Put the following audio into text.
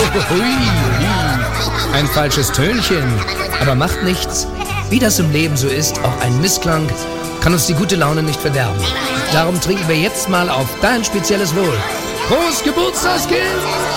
Ein falsches Tönchen, aber macht nichts. Wie das im Leben so ist, auch ein Missklang kann uns die gute Laune nicht verderben. Darum trinken wir jetzt mal auf dein spezielles Wohl. Prost, Geburtstagskind!